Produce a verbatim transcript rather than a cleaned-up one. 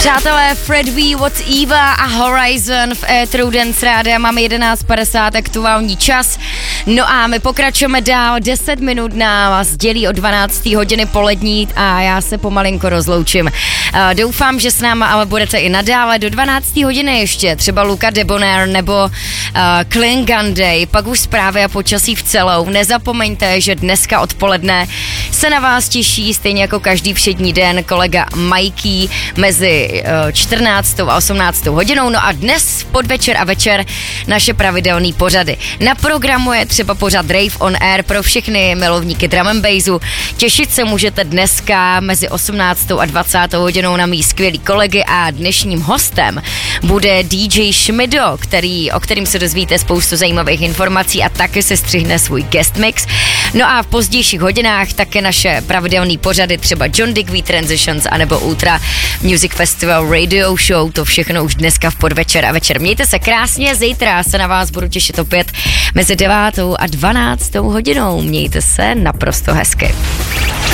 Přátelé, Fred V, What's Eva a Horizon v éteru Dance Rádia. Máme jedenáct padesát aktuální čas. No a my pokračujeme dál. deset minut nás dělí od dvanácté hodiny polední a já se pomalinko rozloučím. Uh, doufám, že s náma ale budete i nadále do dvanácté hodiny ještě. Třeba Luca Debonair nebo uh, Klinganday, pak už zprávy a počasí v celou. Nezapomeňte, že dneska odpoledne se na vás těší stejně jako každý všední den kolega Mikey mezi čtrnáctou a osmnáctou hodinou. No a dnes podvečer a večer naše pravidelný pořady. Na programu je třeba pořad Rave on Air pro všechny milovníky drum and bassu. Těšit se můžete dneska mezi osmnáctou a dvacátou hodinou na mý skvělý kolegy a dnešním hostem bude D J Schmido, který, o kterým se dozvíte spoustu zajímavých informací a taky se střihne svůj guest mix. No a v pozdějších hodinách také naše pravidelný pořady, třeba John Digby Transitions anebo Ultra Music Festival Radio Show, to všechno už dneska v podvečer a večer. Mějte se krásně, zítra se na vás budu těšit opět mezi devátou a dvanáctou hodinou. Mějte se naprosto hezky.